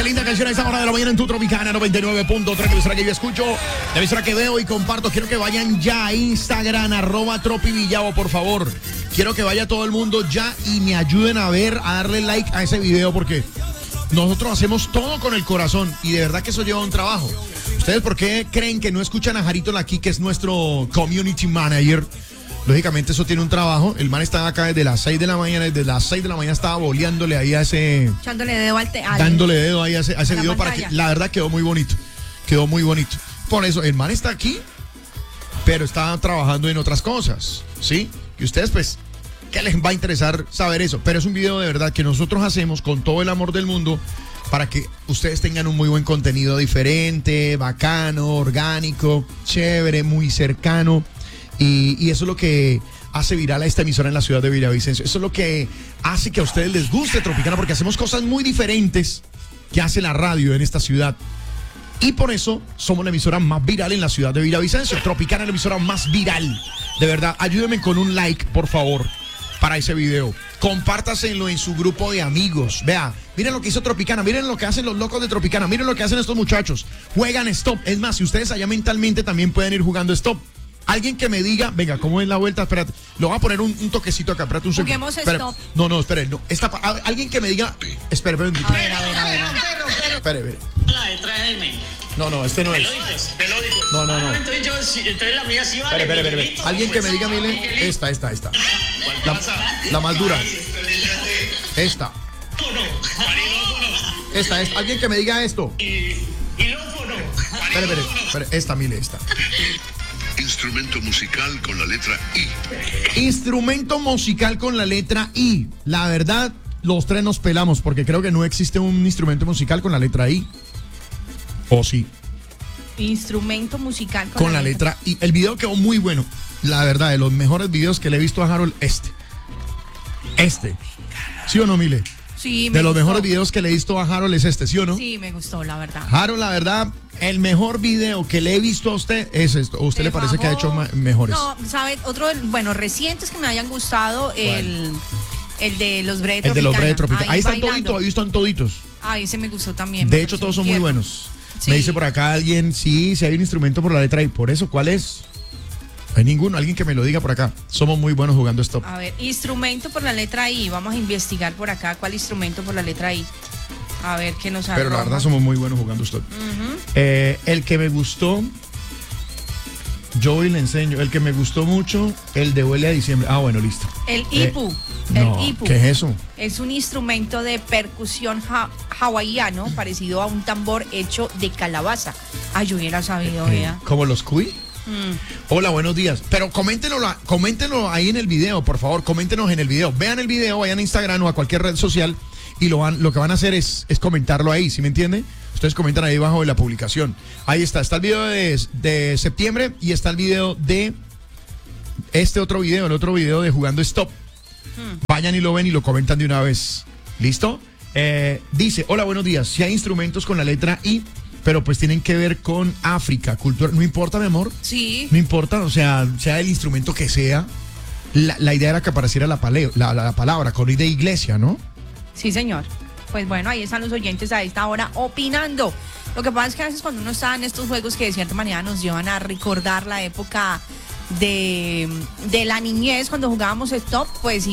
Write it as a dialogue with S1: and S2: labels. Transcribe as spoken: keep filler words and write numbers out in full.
S1: linda canción a esta hora de la mañana en tu Tropicana noventa y nueve punto tres, la emisora que yo escucho, la emisora que veo y comparto. Quiero que vayan ya a Instagram, arroba tropivillavo, por favor. Quiero que vaya todo el mundo ya y me ayuden a ver, a darle like a ese video, porque nosotros hacemos todo con el corazón y de verdad que eso lleva un trabajo. ¿Ustedes por qué creen que no escuchan a Jarito Laquí, que es nuestro community manager? Lógicamente eso tiene un trabajo. El man estaba acá desde las seis de la mañana, desde las seis de la mañana estaba boleándole ahí a ese...
S2: Echándole dedo al te-
S1: dándole dedo ahí a ese, a ese
S2: a
S1: video para que... La verdad quedó muy bonito. Quedó muy bonito. Por eso, el man está aquí, pero está trabajando en otras cosas, ¿sí? Y ustedes, pues, ¿qué les va a interesar saber eso? Pero es un video de verdad que nosotros hacemos con todo el amor del mundo para que ustedes tengan un muy buen contenido diferente, bacano, orgánico, chévere, muy cercano. Y, y eso es lo que hace viral a esta emisora en la ciudad de Villavicencio. Eso es lo que hace que a ustedes les guste Tropicana, porque hacemos cosas muy diferentes que hace la radio en esta ciudad. Y por eso somos la emisora más viral en la ciudad de Villavicencio. Tropicana es la emisora más viral. De verdad, ayúdenme con un like, por favor, para ese video. Compártaselo en su grupo de amigos. Vea, miren lo que hizo Tropicana, miren lo que hacen los locos de Tropicana, miren lo que hacen estos muchachos. Juegan stop. Es más, si ustedes allá mentalmente también pueden ir jugando stop. Alguien que me diga, venga, ¿cómo es la vuelta? Espérate, lo voy a poner un, un toquecito acá, espérate un segundo.
S2: Juguemos
S1: Espera,
S2: stop.
S1: No, no, espere, no. Esta, a, alguien que me diga, espere, espere.
S2: A ver, a ver, a ver.
S1: Espere, espere.
S3: La de tres eme.
S1: No, no, este no es.
S3: Pelódicos, pelódicos.
S1: No, no, no.
S3: Ah, entonces, yo, sí, entonces la mía sí vale.
S1: Espere, espere, espere.
S3: Miguelito,
S1: Alguien que
S3: pues,
S1: me diga, mire,
S3: Miguelito.
S1: esta, esta, esta.
S3: ¿Cuál
S1: La,
S3: pasa?
S1: la más dura. Esta.
S3: Ilófono. Ilófono.
S1: Esta, esta. Alguien que me diga esto.
S3: Ilófono.
S1: Espere, espere, espere. Esta, mire, esta.
S4: Instrumento musical con la letra I.
S1: Instrumento musical con la letra I. La verdad, los tres nos pelamos porque creo que no existe un instrumento musical con la letra I. ¿O sí?
S2: Instrumento musical con,
S1: Con la letra I. El video quedó muy bueno. La verdad, de los mejores videos que le he visto a Harold, este. Este. ¿Sí o no, Mile?
S2: Sí, me
S1: De los
S2: gustó.
S1: mejores videos que le he visto a Harold es este, ¿sí o no?
S2: Sí, me gustó, la verdad.
S1: Harold, la verdad, el mejor video que le he visto a usted es esto. ¿O usted
S2: Me
S1: le parece que ha
S2: bajó-
S1: hecho ma- mejores?
S2: No, ¿sabe? Otro, bueno, recientes que me hayan gustado, el, el de los Bredes
S1: El de los Bredes Tropicana. Ahí están
S2: bailando.
S1: toditos, ahí están toditos.
S2: Ah, ese me gustó también.
S1: De
S2: me
S1: hecho,
S2: pareció
S1: todos son muy
S2: tierno.
S1: buenos.
S2: Sí.
S1: Me dice por acá alguien, sí, si hay un instrumento por la letra I. Por eso, ¿cuál es? No hay ninguno, alguien que me lo diga por acá. Somos muy buenos jugando stop.
S2: A ver, instrumento por la letra I. Vamos a investigar por acá cuál instrumento por la letra I. A ver qué nos
S1: Pero la
S2: arroja.
S1: verdad somos muy buenos jugando stop. Eh, el que me gustó, yo hoy le enseño. El que me gustó mucho, el de Huele a Diciembre. Ah, bueno, listo.
S2: El
S1: Eh,
S2: ipu.
S1: No,
S2: el ipu.
S1: ¿qué es eso?
S2: Es un instrumento de percusión ha- hawaiano parecido a un tambor hecho de calabaza. Ay, yo hubiera sabido, vea.
S1: ¿Como los cuy?
S2: Mm.
S1: Hola, buenos días. Pero coméntenlo, coméntenlo ahí en el video, por favor, coméntenos en el video. Vean el video, vayan a Instagram o a cualquier red social y lo van, lo que van a hacer es, es comentarlo ahí, ¿sí me entiende? Ustedes comentan ahí abajo de la publicación. Ahí está, está el video de, de septiembre y está el video de este otro video, el otro video de Jugando Stop. Vayan y lo ven y lo comentan de una vez. ¿Listo? Eh, dice, hola, buenos días. Si hay instrumentos con la letra I, pero pues tienen que ver con África, cultura. No importa, mi amor.
S2: Sí.
S1: No importa, o sea, sea el instrumento que sea. La, la idea era que apareciera la, paleo, la, la, la palabra con I de iglesia, ¿no?
S2: Sí, señor. Pues bueno, ahí están los oyentes a esta hora opinando. Lo que pasa es que a veces cuando uno está en estos juegos que de cierta manera nos llevan a recordar la época de, de la niñez cuando jugábamos stop, pues